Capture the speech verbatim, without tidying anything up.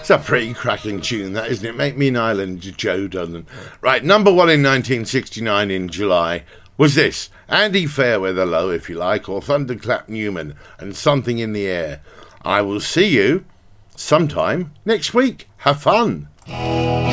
It's a pretty cracking tune, that, isn't it? Make Me an Island, Joe Dunn. Right, number one in nineteen sixty-nine in July was this. Andy Fairweather Low, if you like, or Thunderclap Newman, and Something in the Air. I will see you sometime next week. Have fun.